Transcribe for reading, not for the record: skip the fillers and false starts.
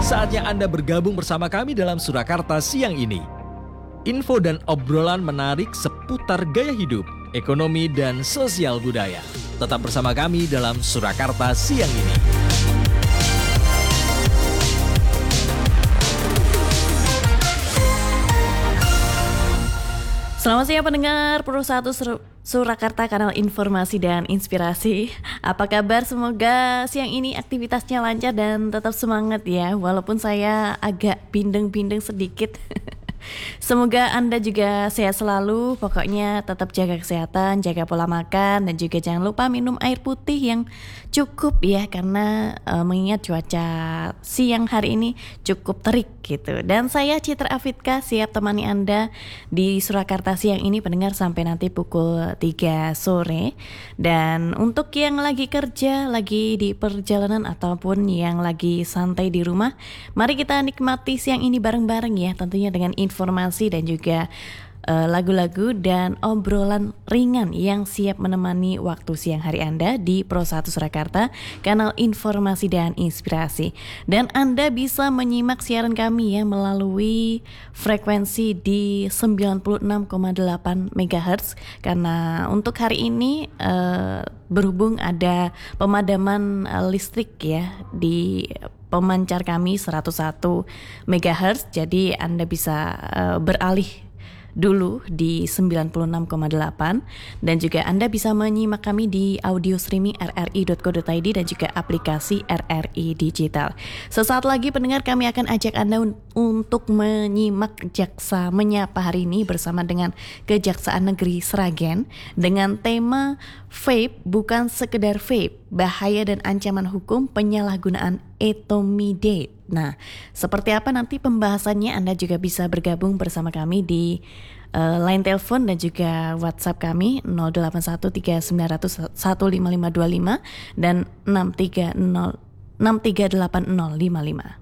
Saatnya Anda bergabung bersama kami dalam Surakarta siang ini. Info dan obrolan menarik seputar gaya hidup, ekonomi, dan sosial budaya. Tetap bersama kami dalam Surakarta siang ini. Selamat siang pendengar Pro 1 Surakarta, kanal informasi dan inspirasi. Apa kabar? Semoga siang ini aktivitasnya lancar dan tetap semangat ya. Walaupun saya agak bindeng-bindeng sedikit. Semoga Anda juga sehat selalu. Pokoknya tetap jaga kesehatan, jaga pola makan, dan juga jangan lupa minum air putih yang cukup ya, karena mengingat cuaca siang hari ini cukup terik gitu. Dan saya Citra Afitka siap temani Anda di Surakarta siang ini pendengar sampai nanti pukul 3 sore. Dan untuk yang lagi kerja, lagi di perjalanan ataupun yang lagi santai di rumah, mari kita nikmati siang ini bareng-bareng ya, tentunya dengan informasi dan juga lagu-lagu dan obrolan ringan yang siap menemani waktu siang hari Anda di Pro 1 Surakarta, kanal informasi dan inspirasi. Dan Anda bisa menyimak siaran kami ya melalui frekuensi di 96,8 MHz, karena untuk hari ini berhubung ada pemadaman listrik ya di pemancar kami 101 MHz, jadi Anda bisa beralih dulu di 96,8, dan juga Anda bisa menyimak kami di audio streaming rri.co.id dan juga aplikasi RRI Digital. Sesaat lagi pendengar kami akan ajak Anda untuk menyimak Jaksa Menyapa hari ini bersama dengan Kejaksaan Negeri Sragen dengan tema vape bukan sekedar vape, bahaya dan ancaman hukum penyalahgunaan etomidate. Nah, seperti apa nanti pembahasannya, Anda juga bisa bergabung bersama kami di line telepon dan juga WhatsApp kami 0813901555 dan 6380055.